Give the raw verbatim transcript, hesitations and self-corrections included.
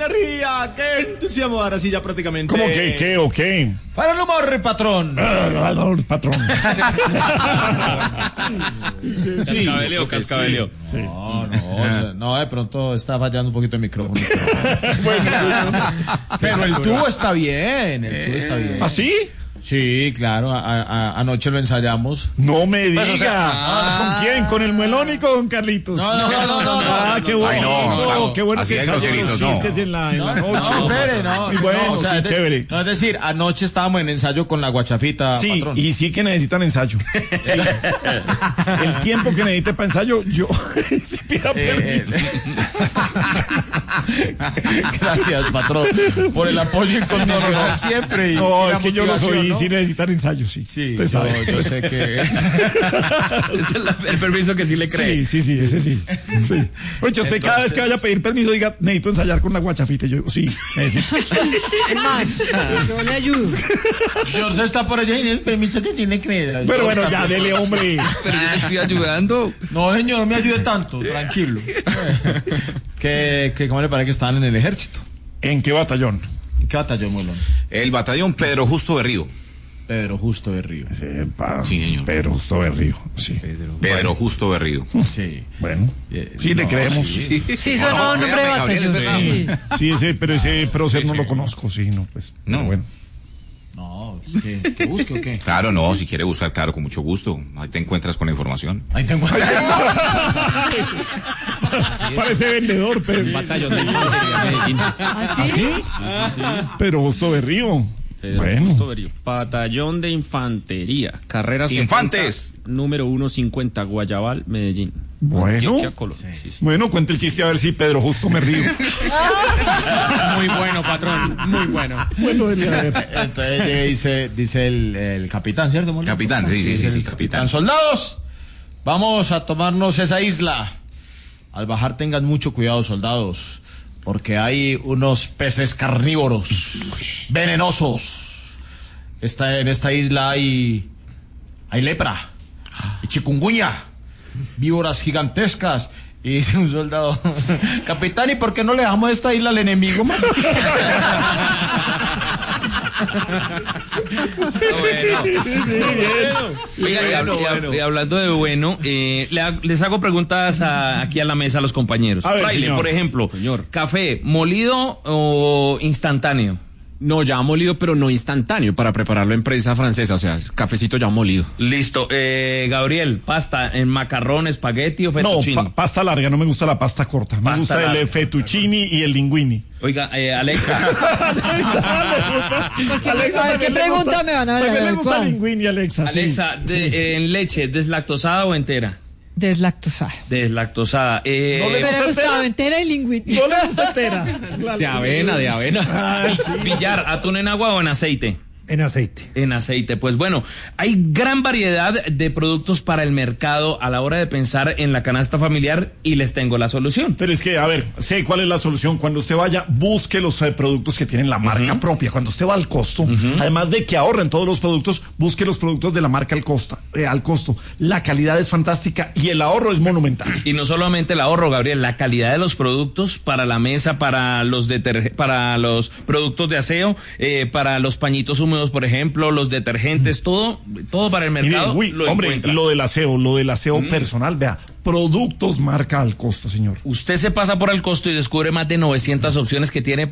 energía, qué entusiasmo, ahora sí ya prácticamente. ¿Cómo que qué o qué? Para el humor, patrón. Ah, patrón. Sí, cascabeleo, cascabeleo. Sí. No, no, o sea, no, de pronto está fallando un poquito el micrófono. Bueno, pero el tubo está bien, el tubo está bien. ¿Ah, sí? Sí, claro, a, a, anoche lo ensayamos. No me diga. Pues, o sea, ah, ¿con quién? ¿Con el Melón y con Carlitos? No, no, no, no, no, no. Ah, qué bueno. Ay, no, no, no, qué bueno así que hay salen los groseritos, chistes no. en la, en la No, noche. no, espere, no. Y bueno, no, o sea, sí, es, chévere. No, es decir, anoche estábamos en ensayo con la guachafita, Sí, patrón. y sí que necesitan ensayo. Sí. El tiempo que necesite para ensayo, yo sí pida Eh, permiso. Gracias, patrón, por el apoyo incondicional siempre. Y, No, y la es que yo lo soy motivación, y ¿no? sí necesitan ensayo, sí. Sí, Usted yo, sabe. yo sé que... Ese es la- el permiso que sí le cree. Sí, sí, sí, ese sí. sí. Pues yo sé, cada vez que vaya a pedir permiso, diga, necesito ensayar con la guachafita. Y yo digo, sí, necesito. Es más, yo le ayudo. George está por allá y el permiso te tiene que creer. Pero bueno, ya, dele, hombre. Pero yo le estoy ayudando. No, señor, no me ayude tanto, tranquilo. que, que, ¿cómo le parece que estaban en el ejército? ¿En qué batallón? ¿En qué batallón, Molón? El batallón Pedro Justo Berrío. Pedro Justo de Río. Sí, pa, Sí, señor. Pero justo Berrío, sí. Pedro Justo Berrío. Sí. Bueno, Eh, sí, le no, creemos. sí. Sí, Sí, sonó un nombre de créame, Gabriel, batallón. es verdad. Sí. ese, pero ese prócer no lo conozco, sí, no, pues. No. pero bueno. No, ¿qué? ¿Qué busque o qué? Claro, no, si quiere buscar, claro, con mucho gusto. Ahí te encuentras con la información. Ahí te encuentras. Parece vendedor, pero. Batallón de Infantería Medellín. ¿Ah, sí? Pero justo Berrío. Pedro Bueno. Justo Berrío. Batallón de Infantería. Carrera Infantes. setenta, número ciento cincuenta, Guayabal, Medellín. Bueno. Antioquia, Colombia. Sí, sí. Bueno, cuente el chiste a ver si Pedro justo me río. Muy bueno, patrón. Muy bueno. Bueno, dele, a ver. Entonces eh, dice, dice el, el capitán, ¿cierto, Molón? Capitán, sí, sí, Dice sí, el sí, capitán. Soldados, vamos a tomarnos esa isla. Al bajar tengan mucho cuidado, soldados, porque hay unos peces carnívoros, venenosos. Esta, en esta isla hay, hay lepra y chikungunya, víboras gigantescas. Y dice un soldado, capitán, ¿y por qué no le dejamos esta isla al enemigo, man? Oiga, y, hab- y hab- y hablando de bueno, eh, le ha- les hago preguntas a- aquí a la mesa a los compañeros. A ver, Fraile, señor. por ejemplo, ¿café molido o instantáneo? No, ya molido, pero no instantáneo, para prepararlo en prensa francesa, o sea, cafecito ya molido. Listo. Eh, Gabriel, pasta en macarrón, espagueti o No, fettuccine. pa- pasta larga, no me gusta la pasta corta. Me Pasta gusta larga. el fettuccini y el linguini. Oiga, eh, Alexa. A ver, ¿qué pregunta me van a También hacer? le gusta el ¿Cuál? linguini, Alexa. sí. Alexa, de- Sí. eh, en leche, ¿deslactosada o entera? Deslactosada. Deslactosada. Eh, No le Me hubiera gusta gustado entera? entera y lingüín. No le gusta entera. De avena, de avena. Ah, sí. Billar, ¿atún en agua o en aceite? En aceite. En aceite. Pues bueno, hay gran variedad de productos para el mercado a la hora de pensar en la canasta familiar y les tengo la solución. Pero es que, a ver, sé cuál es la solución. Cuando usted vaya, busque los eh, productos que tienen la marca propia. Cuando usted va al costo, además de que ahorren todos los productos, busque los productos de la marca al costo. Eh, al costo. La calidad es fantástica y el ahorro es monumental. Y no solamente el ahorro, Gabriel, la calidad de los productos para la mesa, para los deterg- para los productos de aseo, eh, para los pañitos húmedos, por ejemplo, los detergentes, todo, todo para el Y mire, mercado uy, lo hombre, encuentra. lo del aseo, lo del aseo personal, vea, productos marca al costo, señor. Usted se pasa por el costo y descubre más de novecientas opciones que tiene